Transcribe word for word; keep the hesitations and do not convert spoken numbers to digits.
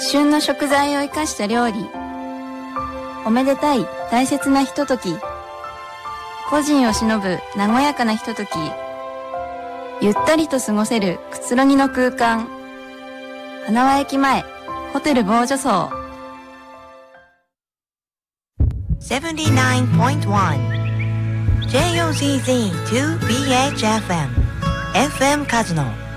旬の食材を生かした料理、おめでたい大切なひととき、故人を偲ぶ和やかなひととき、ゆったりと過ごせるくつろぎの空間、花輪駅前ホテル防女荘セブンティナインポイントワン ジェイオーゼットツービーエイチエフエム エフエム カズノ